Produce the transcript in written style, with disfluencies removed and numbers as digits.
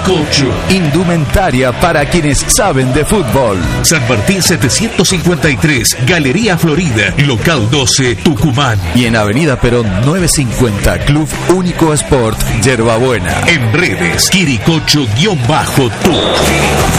Quiricocho. Indumentaria para quienes saben de fútbol. San Martín 753, Galería Florida, local 12, Tucumán. Y en Avenida Perón 950, Club Único Sport, Yerbabuena. En redes, Quiricocho-Tour.